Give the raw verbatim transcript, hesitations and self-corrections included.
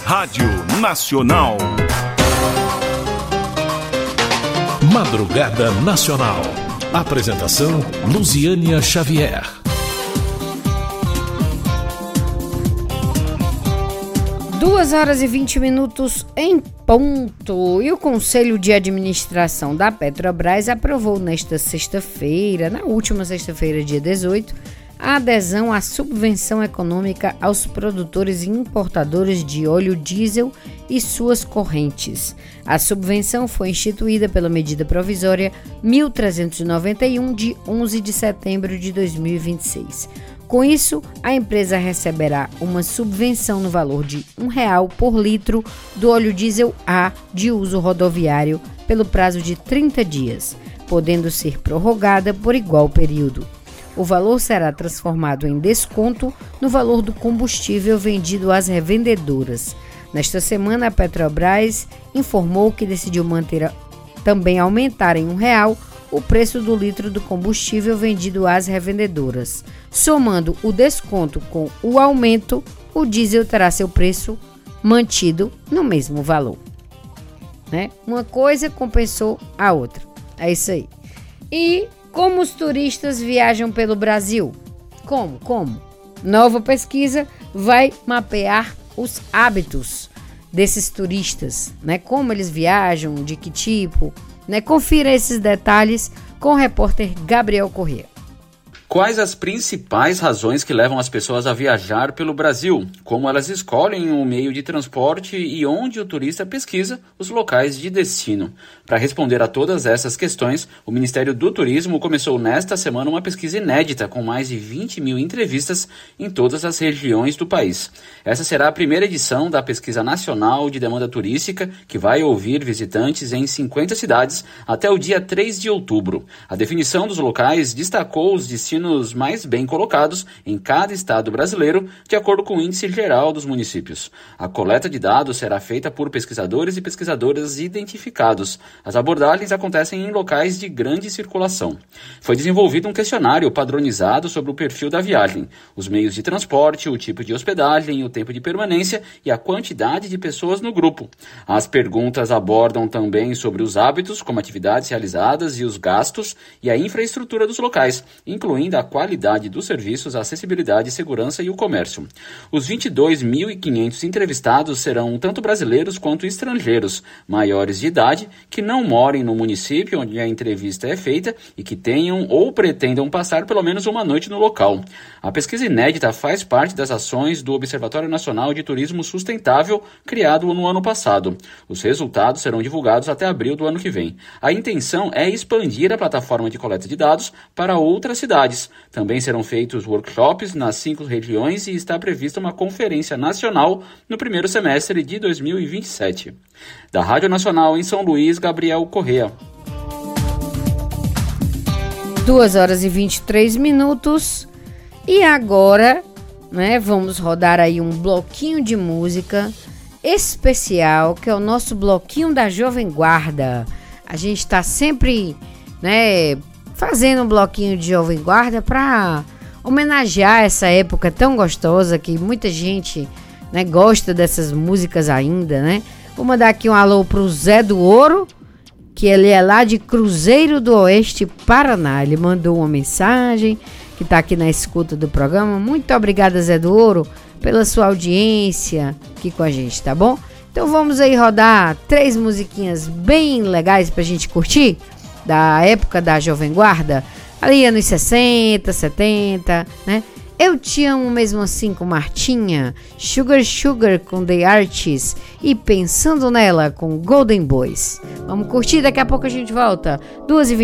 Rádio Nacional. Madrugada Nacional. Apresentação Luziânia Xavier. Duas horas e vinte minutos em ponto. E o Conselho de Administração da Petrobras aprovou nesta sexta-feira, na última sexta-feira, dia dezoito, a adesão à subvenção econômica aos produtores e importadores de óleo diesel e suas correntes. A subvenção foi instituída pela medida provisória mil trezentos e noventa e um, de onze de setembro de dois mil e vinte e seis. Com isso, a empresa receberá uma subvenção no valor de um real por litro do óleo diesel A de uso rodoviário pelo prazo de trinta dias, podendo ser prorrogada por igual período. O valor será transformado em desconto no valor do combustível vendido às revendedoras. Nesta semana, a Petrobras informou que decidiu manter, também aumentar em um real o preço do litro do combustível vendido às revendedoras. Somando o desconto com o aumento, o diesel terá seu preço mantido no mesmo valor. Né? Uma coisa compensou a outra. É isso aí. E como os turistas viajam pelo Brasil? Como? Como? Nova pesquisa vai mapear os hábitos desses turistas, né? Como eles viajam, de que tipo, né? Confira esses detalhes com o repórter Gabriel Corrêa. Quais as principais razões que levam as pessoas a viajar pelo Brasil? Como elas escolhem o meio de transporte e onde o turista pesquisa os locais de destino? Para responder a todas essas questões, o Ministério do Turismo começou nesta semana uma pesquisa inédita com mais de vinte mil entrevistas em todas as regiões do país. Essa será a primeira edição da Pesquisa Nacional de Demanda Turística, que vai ouvir visitantes em cinquenta cidades até o dia três de outubro. A definição dos locais destacou os destinos mais bem colocados em cada estado brasileiro, de acordo com o Índice Geral dos Municípios. A coleta de dados será feita por pesquisadores e pesquisadoras identificados. As abordagens acontecem em locais de grande circulação. Foi desenvolvido um questionário padronizado sobre o perfil da viagem, os meios de transporte, o tipo de hospedagem, o tempo de permanência e a quantidade de pessoas no grupo. As perguntas abordam também sobre os hábitos, como atividades realizadas e os gastos, e a infraestrutura dos locais, incluindo a qualidade dos serviços, a acessibilidade, segurança e o comércio. Os vinte e dois mil e quinhentos entrevistados serão tanto brasileiros quanto estrangeiros, maiores de idade, que não morem no município onde a entrevista é feita e que tenham ou pretendam passar pelo menos uma noite no local. A pesquisa inédita faz parte das ações do Observatório Nacional de Turismo Sustentável, criado no ano passado. Os resultados serão divulgados até abril do ano que vem. A intenção é expandir a plataforma de coleta de dados para outras cidades. Também serão feitos workshops nas cinco regiões e está prevista uma conferência nacional no primeiro semestre de dois mil e vinte e sete. Da Rádio Nacional em São Luís, Gabriel Corrêa. duas horas e vinte e três minutos. E agora, né, vamos rodar aí um bloquinho de música especial, que é o nosso bloquinho da Jovem Guarda. A gente está sempre, né, fazendo um bloquinho de Jovem Guarda para homenagear essa época tão gostosa que muita gente, né, gosta dessas músicas ainda, né? Vou mandar aqui um alô pro Zé do Ouro, que ele é lá de Cruzeiro do Oeste, Paraná. Ele mandou uma mensagem que está aqui na escuta do programa. Muito obrigada, Zé do Ouro, pela sua audiência aqui com a gente, tá bom? Então vamos aí rodar três musiquinhas bem legais pra gente curtir, da época da Jovem Guarda, ali anos sessenta, setenta, né? Eu Te Amo Mesmo Assim com Martinha, Sugar Sugar com The Artists e Pensando Nela com Golden Boys. Vamos curtir, daqui a pouco a gente volta. duas e vinte